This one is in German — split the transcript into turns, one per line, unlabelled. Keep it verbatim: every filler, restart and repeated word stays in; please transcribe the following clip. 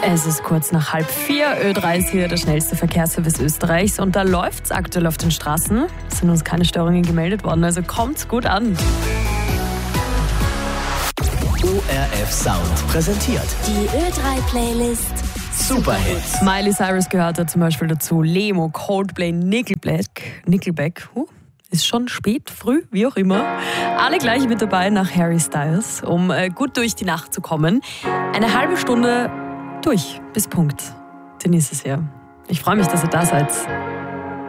Es ist kurz nach halb vier. Ö drei ist hier der schnellste Verkehrsservice Österreichs und da läuft es aktuell auf den Straßen. Es sind uns keine Störungen gemeldet worden, also kommt's gut an.
O R F Sound präsentiert
die Ö drei Playlist
Superhits.
Miley Cyrus gehört da zum Beispiel dazu, Lemo, Coldplay, Nickelback. Nickelback, huh, ist schon spät, früh, wie auch immer. Alle gleich mit dabei nach Harry Styles, um äh, gut durch die Nacht zu kommen. Eine halbe Stunde durch, bis Punkt. Dann ist es ja. Ich freue mich, dass ihr da seid.